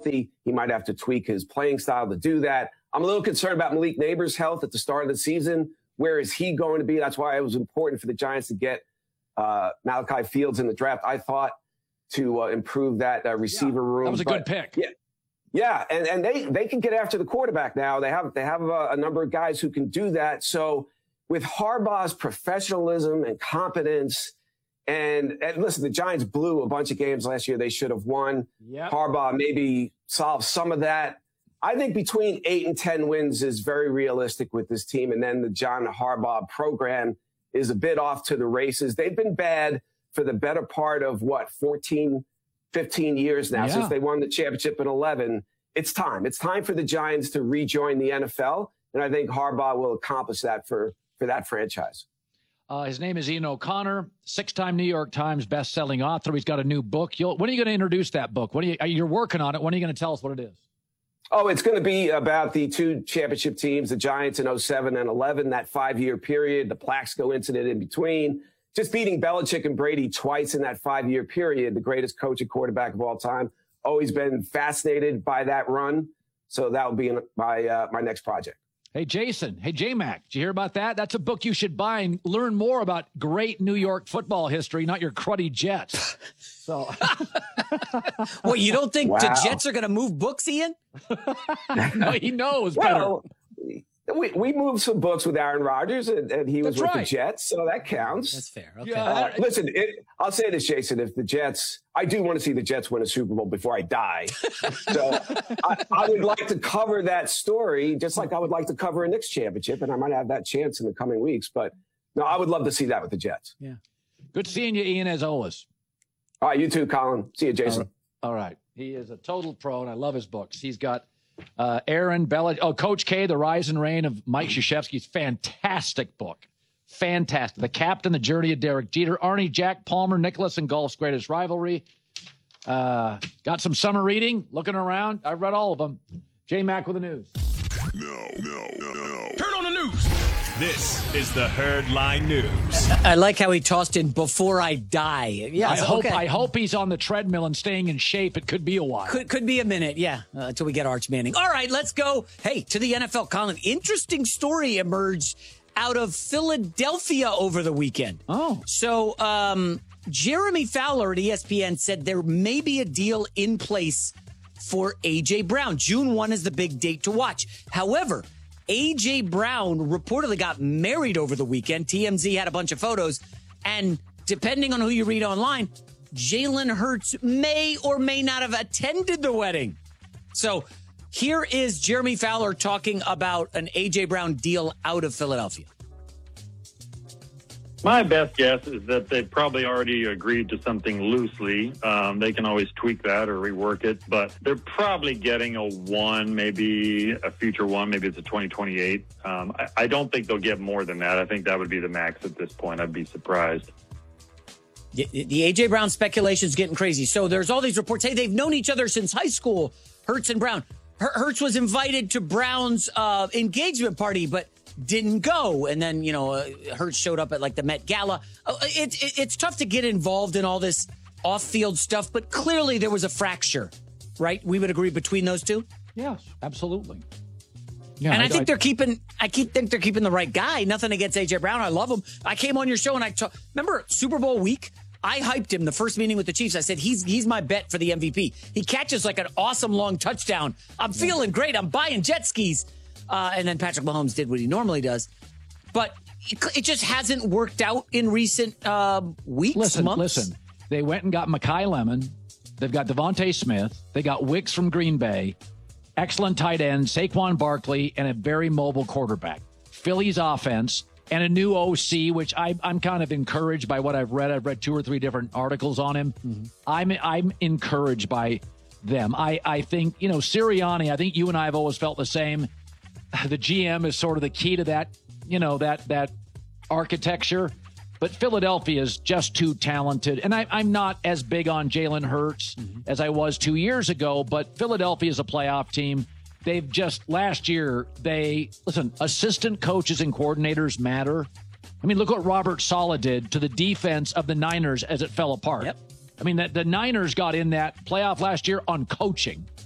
healthy. He might have to tweak his playing style to do that. I'm a little concerned about Malik Neighbors' health at the start of the season. Where is he going to be? That's why it was important for the Giants to get Malachi Fields in the draft, I thought, to improve that receiver room. That was a good pick. Yeah, and they can get after the quarterback now. They have a number of guys who can do that. So with Harbaugh's professionalism and competence, and listen, the Giants blew a bunch of games last year they should have won. Yep. Harbaugh maybe solved some of that. I think between 8 and 10 wins is very realistic with this team. And then the John Harbaugh program is a bit off to the races. They've been bad for the better part of 14, 15 years now since they won the championship in 11. It's time. It's time for the Giants to rejoin the NFL. And I think Harbaugh will accomplish that for that franchise. His name is Ian O'Connor, 6-time New York Times best-selling author. He's got a new book. When are you going to introduce that book? You're working on it. When are you going to tell us what it is? Oh, it's going to be about the two championship teams, the Giants in 07 and 11, that 5-year period, the Plaxico incident in between, just beating Belichick and Brady twice in that 5-year period, the greatest coach and quarterback of all time. Always been fascinated by that run. So that will be my next project. Hey, Jason. Hey, J-Mac. Did you hear about that? That's a book you should buy and learn more about great New York football history, not your cruddy Jets. So, well, you don't think the Jets are going to move books, Ian? No, he knows better. We moved some books with Aaron Rodgers, and he was with the Jets, so that counts. That's fair. Okay. Listen, I'll say this, Jason. If the Jets, I do want to see the Jets win a Super Bowl before I die. So I would like to cover that story, just like I would like to cover a Knicks championship, and I might have that chance in the coming weeks. But no, I would love to see that with the Jets. Yeah. Good seeing you, Ian, as always. All right, you too, Colin. See you, Jason. All right. He is a total pro, and I love his books. He's got Aaron Belichick, Coach K, The Rise and Reign of Mike Krzyzewski's fantastic book. Fantastic. The Captain, The Journey of Derek Jeter, Arnie, Jack Palmer, Nicholas, and Golf's Greatest Rivalry. Got some summer reading, looking around. I read all of them. J-Mac with the news. No. Turn on the news. This is the Herdline News. I like how he tossed in before I die. Yeah, I hope he's on the treadmill and staying in shape. It could be a while. Could be a minute, until we get Arch Manning. All right, let's go. Hey, to the NFL, Colin. Interesting story emerged out of Philadelphia over the weekend. Oh. So Jeremy Fowler at ESPN said there may be a deal in place for A.J. Brown. June 1 is the big date to watch. However, A.J. Brown reportedly got married over the weekend. TMZ had a bunch of photos. And depending on who you read online, Jalen Hurts may or may not have attended the wedding. So here is Jeremy Fowler talking about an A.J. Brown deal out of Philadelphia. My best guess is that they probably already agreed to something loosely. They can always tweak that or rework it, but they're probably getting a one, maybe a future one, maybe it's a 2028. I don't think they'll get more than that. I think that would be the max at this point. I'd be surprised. The A.J. Brown speculation is getting crazy. So there's all these reports. Hey, they've known each other since high school, Hurts and Brown. Hurts was invited to Brown's engagement party, but didn't go. And then, Hurts showed up at like the Met Gala. It's tough to get involved in all this off-field stuff, but clearly there was a fracture, right? We would agree between those two? Yes, absolutely. Yeah, and I think they're keeping the right guy. Nothing against A.J. Brown. I love him. I came on your show and remember Super Bowl week? I hyped him the first meeting with the Chiefs. I said, he's my bet for the MVP. He catches like an awesome long touchdown. I'm feeling great. I'm buying jet skis. And then Patrick Mahomes did what he normally does. But it just hasn't worked out in recent weeks, months. Listen. They went and got Mekhi Lemon. They've got Devontae Smith. They got Wicks from Green Bay. Excellent tight end, Saquon Barkley, and a very mobile quarterback. Philly's offense and a new OC, which I'm kind of encouraged by what I've read. I've read 2 or 3 different articles on him. Mm-hmm. I'm encouraged by them. I think, Sirianni, I think you and I have always felt the same. The GM is sort of the key to that, that architecture. But Philadelphia is just too talented. And I'm not as big on Jalen Hurts as I was 2 years ago, but Philadelphia is a playoff team. They've just, last year, assistant coaches and coordinators matter. I mean, look what Robert Saleh did to the defense of the Niners as it fell apart. Yep. I mean, the Niners got in that playoff last year on coaching.